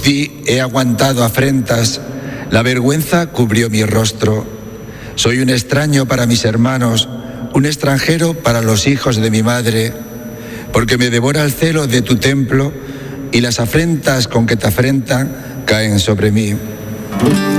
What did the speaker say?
ti he aguantado afrentas, la vergüenza cubrió mi rostro. Soy un extraño para mis hermanos, un extranjero para los hijos de mi madre, porque me devora el celo de tu templo y las afrentas con que te afrentan caen sobre mí.